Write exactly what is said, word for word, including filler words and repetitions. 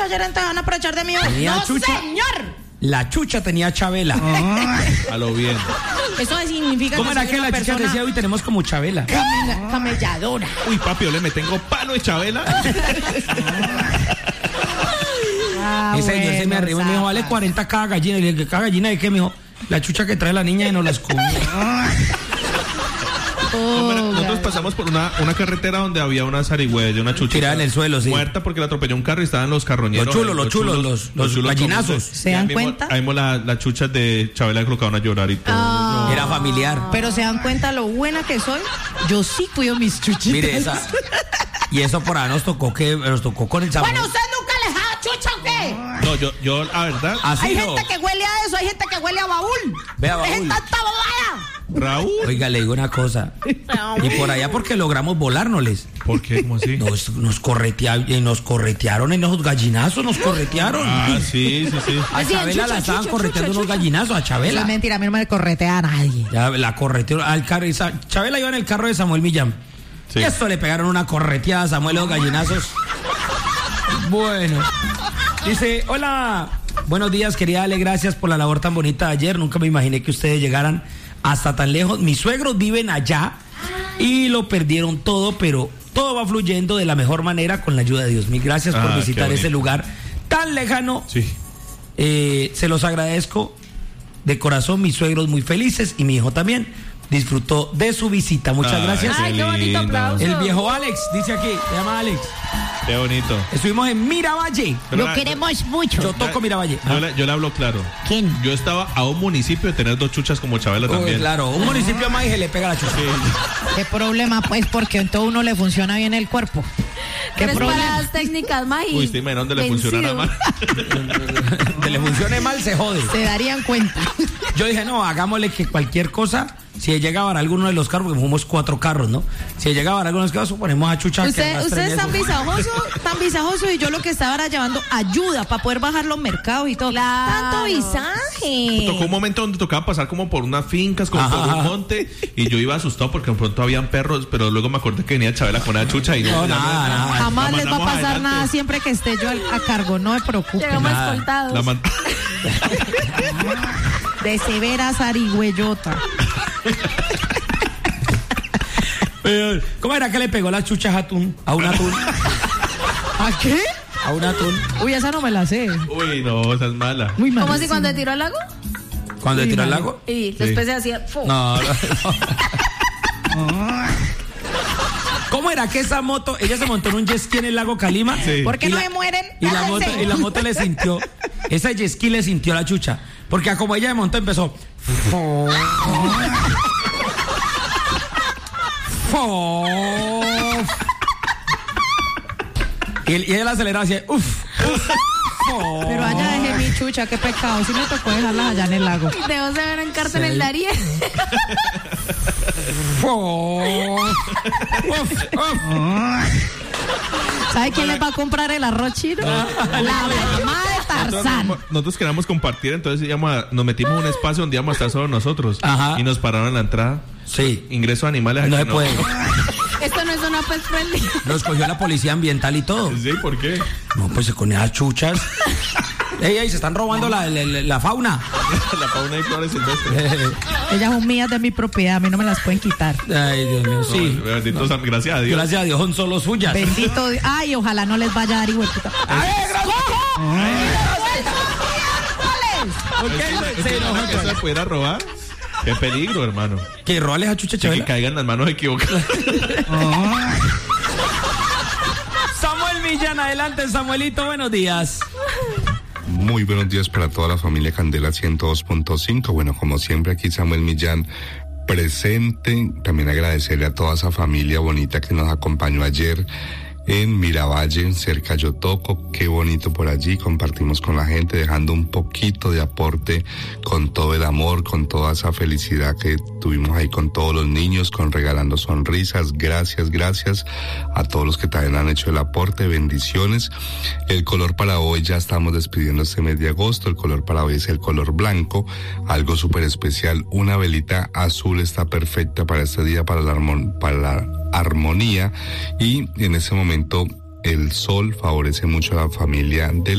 ayer, entonces van a aprovechar de mí hoy. Tenía ¡No, chucha. señor! La chucha tenía Chabela. A lo bien. Eso significa ¿Cómo que era soy que una la chica persona decía hoy tenemos como Chabela? camela- camelladora. Uy, papi, ole, me tengo palo de Chabela. Ah, Ese señor se me bueno, arriba y me dijo, vale zapa. cuarenta cada gallina. Y le dije, ¿cada gallina de qué? Me dijo, la chucha que trae la niña y no las come. No, mira, nosotros Oh, pasamos por una, una carretera donde había una zarigüeya, una chucha. Tirada en el suelo, sí. Muerta porque la atropelló un carro y estaban los carroñeros. Los chulos, ahí, los chulos, los- los gallinazos. comiéndose. ¿Se Y ahí dan mismo- cuenta? Ahí mismo la- las chuchas de Chabela colocaban a llorar y todo. Ah. Era familiar. Pero se dan cuenta lo buena que soy. Yo sí cuido mis chuchitas. Mire, esa. Y eso por ahí nos tocó que nos tocó con el sabor. Bueno, ¿usted nunca les ha dado chucha o qué? No, yo, yo, la verdad, Así Hay no. gente que huele a eso, hay gente que huele a baúl. Ve a baúl. Es tanta bobada. Raúl. Oiga, le digo una cosa. Y por allá porque logramos volárnosles. ¿Por qué? ¿Cómo así? Nos, nos, corretea- y nos corretearon en esos gallinazos, nos corretearon. Ah, sí, sí, sí. A Decían, Chabela chucha, la estaban chucha, correteando chucha, unos chucha. gallinazos, a Eso Chabela. es mentira, a mí no me corretea a nadie. Ya la correteó al carro. y Sa- Chabela iba en el carro de Samuel Millán. Sí. Y esto le pegaron una correteada a Samuel los gallinazos. Bueno. Dice, hola, buenos días, quería darle gracias por la labor tan bonita de ayer. Nunca me imaginé que ustedes llegaran hasta tan lejos. Mis suegros viven allá y lo perdieron todo, pero todo va fluyendo de la mejor manera con la ayuda de Dios. Mil gracias por Ah, qué visitar bonito. ese lugar tan lejano. Sí. Eh, se los agradezco de corazón, mis suegros muy felices y mi hijo también disfrutó de su visita. Muchas Ay, gracias. qué Ay, qué bonito lindo. aplauso. El viejo Alex, dice aquí, se llama Alex. Qué bonito. Estuvimos en Miravalle. Pero Lo la- queremos mucho. Yo toco Miravalle. Yo le, yo le hablo claro. ¿Quién? Yo estaba a un municipio de tener dos chuchas como Chabela Uy, también. claro, un municipio más y se le pega la chucha. ¿Qué problema, pues? Porque en todo uno le funciona bien el cuerpo. ¿Qué Tres problema? paradas técnicas más y Uy, ¿te imaginas dónde le funcionara vencido. mal? Que le funcione mal, se jode. Se darían cuenta. Yo dije, no, hagámosle que cualquier cosa, si llega a varar alguno de los carros, porque fuimos cuatro carros, ¿no? Si llega a varar alguno de los carros, ponemos a chucha. que Usted, arrastren usted es tan eso. visajoso, tan visajoso, y yo lo que estaba era llevando ayuda para poder bajar los mercados y todo. Claro. Tanto visaje. Tocó un momento donde tocaba pasar como por unas fincas, como Ajá, por un ajá. monte, y yo iba asustado porque de pronto habían perros, pero luego me acordé que venía Chabela con una chucha y No, ya nada, me- nada. Jamás la les va a mandamos pasar adelante. nada siempre que esté yo al- a cargo, no me preocupen. Llegamos Nada. escoltados. La man- De severa zarigüeyota. Eh, ¿Cómo era que le pegó las chuchas a atún? A un atún. ¿A qué? A un atún. Uy, esa no me la sé. Uy, no, esa es mala. Muy mal. ¿Cómo así cuando te tiró al lago? Cuando le Sí, tiró al vale. lago. Y después se hacía. ¡fu! No, no, no. ¿Cómo era que esa moto, ella se montó en un jet ski en el lago Calima? Sí. ¿Por qué Y no la- se mueren? Y la, moto, Háganse. y la moto le sintió, esa jet ski le sintió la chucha. Porque a como ella se montó empezó. Y, él- y ella la aceleraba así, uff, uff. Pero allá dejé mi chucha, qué pecado. Sí me tocó dejarlas allá en el lago. Debo ser en cárcel Sí. el Dariel. ¿Sabe quién les va a comprar el arroz chino? La mamá de Nosotros, Tarzán. nosotros queríamos compartir, entonces íbamos a- nos metimos en un espacio donde íbamos a estar solo nosotros. Ajá. Y nos pararon en la entrada. Sí, Ingreso a animales. no aquí se puede. Esto no es una pet friendly. Nos cogió la policía ambiental y todo. Sí, ¿por qué? No, pues se con esas chuchas. Ey, ey, se están robando la, la, la fauna. La fauna y flores silvestres. Ellas son mías de mi propiedad, a mí no me las pueden quitar. Ay, Dios mío, sí. No, bendito San- gracias a Dios. Gracias a Dios son solo suyas. Bendito Dios. Ay, ojalá no les vaya a dar hijueputa. ¿Por qué? ¿Es Sí, una no, que se la pudiera robar? Qué peligro, hermano. que robarles a chucha Que Chabela. caigan en las manos equivocadas. Samuel Millán, adelante, Samuelito, buenos días. Muy buenos días para toda la familia Candela ciento dos punto cinco. Bueno, como siempre aquí Samuel Millán presente. También agradecerle a toda esa familia bonita que nos acompañó ayer en Miravalle, cerca de Yotoco. Qué bonito por allí, compartimos con la gente, dejando un poquito de aporte con todo el amor, con toda esa felicidad que tuvimos ahí con todos los niños, con regalando sonrisas. Gracias, gracias a todos los que también han hecho el aporte, bendiciones. El color para hoy, ya estamos despidiendo este mes de agosto, el color para hoy es el color blanco, algo súper especial, una velita azul está perfecta para este día, para la, armon- para la armonía, y en ese momento el sol favorece mucho a la familia del